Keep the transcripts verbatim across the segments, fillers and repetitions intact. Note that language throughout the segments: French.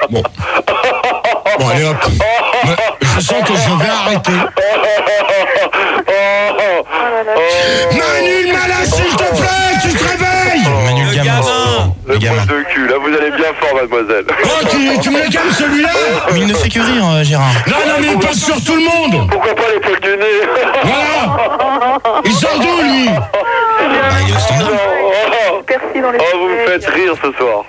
Bon. Bon, allez hop. Je sens que je vais arrêter. Manu le malin, s'il te plaît, tu te réveilles. Manu le gamin. Le gamin de cul, là vous allez bien fort, mademoiselle. Oh, tu, tu me le calmes celui-là. Mais il ne fait que rire, euh, Gérard. Non, non, mais il passe sur tout le monde. Pourquoi pas les poils du nez? Voilà. Il sort d'où, lui? Bah, il est au standard. Oh, vous me faites rire ce soir.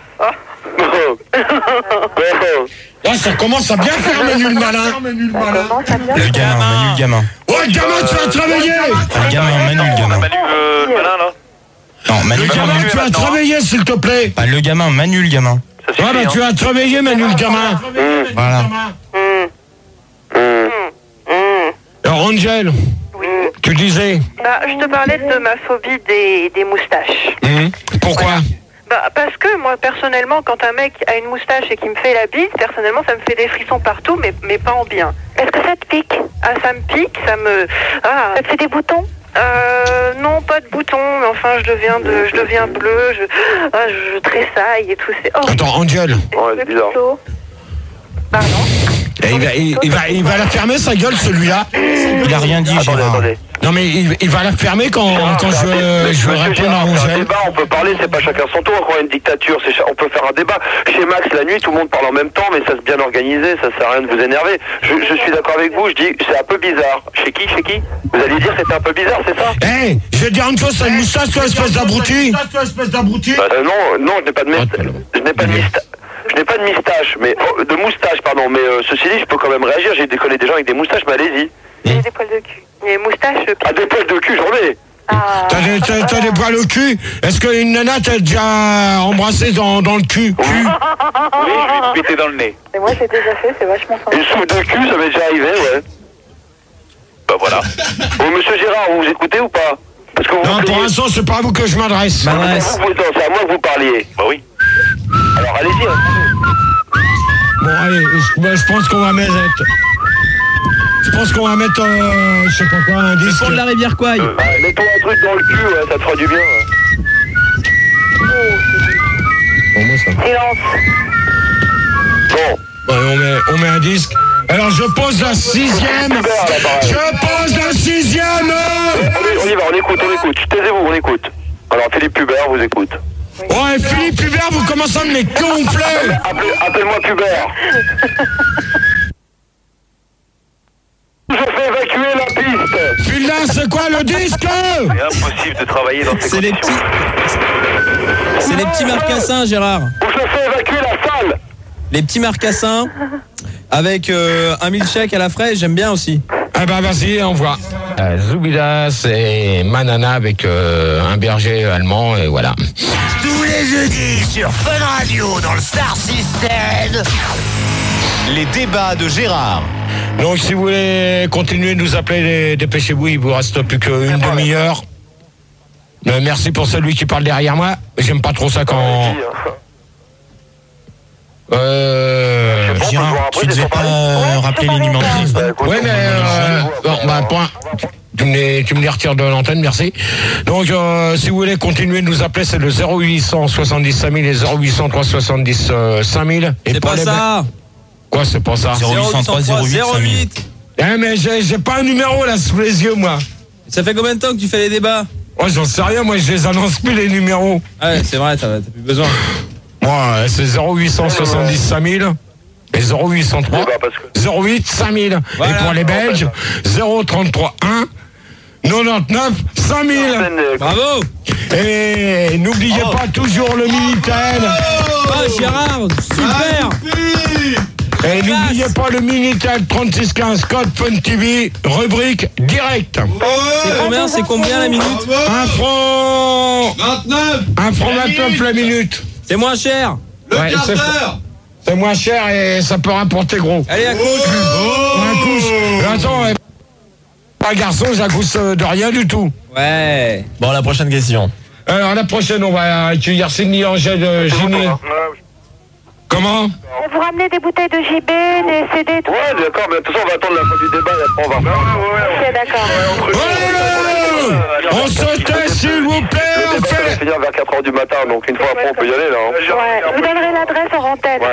Là, ça commence à bien faire, Manu le malin. Le gamin, Manu le gamin. Oh, le gamin, tu vas travailler. Ah, le gamin, Manu le gamin. Manu euh, le malin, là. Non, Manu Le le gamin, gamin. tu vas travailler, s'il te plaît. Bah, le gamin, Manu le gamin. Ça suffit, Ouais, bah, hein. tu vas travailler, Manu le gamin. Voilà. Alors, Angel, Oui. tu disais. Bah, je te parlais de ma phobie des, des moustaches. Hum, Pourquoi? Bah, parce que moi, personnellement, quand un mec a une moustache et qu'il me fait la bise, personnellement, ça me fait des frissons partout, mais, mais pas en bien. Est-ce que ça te pique? Ah, ça me pique, ça me... Ah. Ça te fait des boutons? Euh, non, pas de boutons, mais enfin, je deviens de, je deviens bleu, je, ah, je, je tressaille et tout, c'est... Oh. Attends, Angel. Ouais, c'est bizarre. Pardon? Et il, va, il, il va, il va la fermer, sa gueule, celui-là. Il a rien dit, Attendez, Gérard. attendez. Non, mais il, il va la fermer quand, quand je, Mais, je veux monsieur répondre à Gérard, c'est un Angel. débat, on peut parler, c'est pas chacun son tour, encore une dictature, c'est cha- on peut faire un débat. Chez Max, la nuit, tout le monde parle en même temps, mais ça se bien organisé, ça sert à rien de vous énerver. Je, je suis d'accord avec vous, je dis, c'est un peu bizarre. Chez qui, chez qui? Vous allez dire c'était un peu bizarre, c'est ça? Hé, hey, je vais te dire une chose, t'as une moustache, toi, espèce d'abruti. Bah, euh, non, non, je n'ai pas de moustache. Je n'ai pas de moustache. Je n'ai pas de moustache, mais oh, de moustache, pardon. Mais euh, ceci dit, je peux quand même réagir. J'ai déconné des gens avec des moustaches, mais allez-y. J'ai des poils de cul. Les moustaches... Ah, des poils de cul, j'en ai. Ah. T'as des, t'as, t'as des poils au cul. Est-ce qu'une nana t'a déjà embrassé dans, dans le cul? Oui, je lui ai pété dans le nez. Et moi, j'ai déjà fait, c'est vachement sympa. Une soupe de cul, ça m'est déjà arrivé, ouais. Bah voilà. Bon, monsieur Gérard, vous vous écoutez ou pas? Parce que vous Non, vous pour plaignez- l'instant, c'est pas à vous que je m'adresse. Vous, vous, non, c'est à moi que vous parliez. Bah oui. Alors allez-y. Hein. Bon, allez, je, bah, je pense qu'on va mettre... Je pense qu'on va mettre, euh, je sais pas quoi, un disque. Pour de la rivière Kouaï. Euh, bah, mets-toi un truc dans le cul, ouais, ça te fera du bien. Ouais. Bon, moi, ça... Silence. Bon. Ouais, on, met, on met un disque. Alors, je pose la sixième. Je pose la sixième. On, est- on y va, on écoute, on écoute. Taisez-vous, on écoute. Alors Philippe Pubert vous écoute. Ouais, Philippe Hubert, vous commencez à me les gonfler. Appelez- Appelle-moi Pubert. Je fais évacuer la piste. Putain, c'est quoi le disque? C'est impossible de travailler dans ces C'est les conditions. petits... C'est les petits marcassins, Gérard. Je fais évacuer la salle. Les petits marcassins avec euh, un milkshake à la fraise, j'aime bien aussi. Ah bah vas-y, on voit. Euh, Zoubida, c'est Manana avec euh, un berger allemand, et voilà. Tous les jeudis sur Fun Radio dans le Star System. Les débats de Gérard. Donc si vous voulez continuer de nous appeler, dépêchez-vous, il vous reste plus qu'une demi-heure. Euh, merci pour celui qui parle derrière moi. J'aime pas trop ça quand... Euh... Gérard, tu devais pas euh, rappeler les numéros de téléphone. Ouais, mais... Euh, bon, bah, point. Tu me, les, tu me les retires de l'antenne, merci. Donc, euh, si vous voulez continuer de nous appeler, c'est le zéro huit cent soixante-dix cinq mille et zéro huit cent trois soixante-dix cinq mille. Et C'est pour pas les- ça. Quoi, c'est pas ça? zéro huit cent trois zéro huit cinq mille. Eh, mais j'ai, j'ai pas un numéro là sous les yeux, moi. Ça fait combien de temps que tu fais les débats? Oh, j'en sais rien, moi, je les annonce plus, les numéros. Ouais, c'est vrai, t'as t'as plus besoin. Moi, euh, c'est zéro huit cent soixante-dix cinq mille et zéro huit cent trois zéro huit cinq mille. Voilà. Et pour les Belges, zéro trente-trois un quatre-vingt-dix-neuf cinq mille. Bravo. Et n'oubliez Oh. pas toujours le Minitel. Ah, Gérard, super. Et n'oubliez pas le Minitel trente-six quinze code Fun T V, rubrique direct. C'est combien, c'est combien la minute? Un franc. vingt-neuf. Un franc vingt-neuf la minute. C'est moins cher. Le Ouais, quart c'est- d'heure. C'est moins cher et ça peut rapporter gros. Allez, à couche. Un couche. Attends, euh, pas garçon, j'accouche euh, de rien du tout. Ouais. Bon, la prochaine question. Alors la prochaine, on va accueillir Sydney Angèle euh, Ginny. Comment? Vous ramenez des bouteilles de J B, des C D, tout Ouais, d'accord, mais de toute façon, on va attendre la fin du débat et après on va faire. Ok, d'accord. Ouais, on se tait, s'il vous plaît, Le on débat, ça va fait... finir vers quatre heures du matin, donc une fois après, on peut y aller là. Hein. Ouais, vous donnerez l'adresse en antenne. Ouais.